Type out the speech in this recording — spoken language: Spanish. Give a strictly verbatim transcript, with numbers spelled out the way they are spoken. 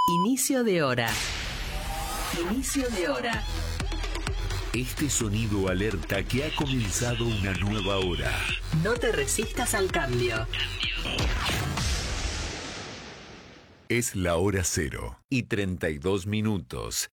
Inicio de hora. Inicio de hora. Este sonido alerta que ha comenzado una nueva hora. No te resistas al cambio. Es la hora cero y treinta y dos minutos.